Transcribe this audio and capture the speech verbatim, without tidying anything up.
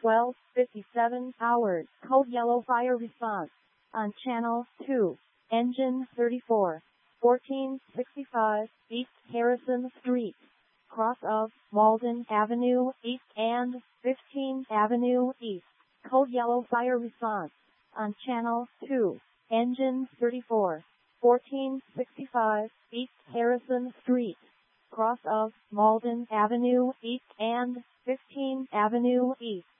twelve fifty-seven hours. Code yellow fire response on channel two. Engine thirty-four. fourteen sixty-five East Harrison Street. Cross of Malden Avenue East and fifteenth Avenue East. Code yellow fire response on channel two. Engine thirty-four. fourteen sixty-five East Harrison Street. Cross of Malden Avenue East and fifteenth Avenue East.